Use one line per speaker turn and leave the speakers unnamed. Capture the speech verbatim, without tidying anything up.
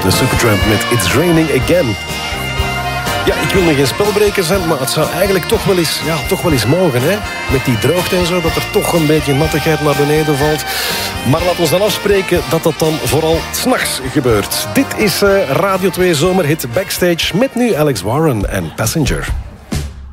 de Supertramp met It's Raining Again. Ja, ik wil nog geen spelbreker zijn, maar het zou eigenlijk toch wel eens, ja, toch wel eens mogen, hè? Met die droogte en zo, dat er toch een beetje nattigheid naar beneden valt. Maar laat ons dan afspreken dat dat dan vooral 's nachts gebeurt. Dit is uh, Radio twee Zomerhit Backstage met nu Alex Warren en Passenger.